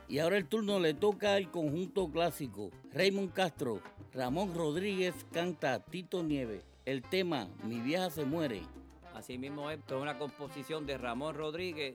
Y ahora el turno le toca al conjunto clásico. Raymond Castro, Ramón Rodríguez canta Tito Nieves. El tema Mi vieja se muere. Así mismo es, toda una composición de Ramón Rodríguez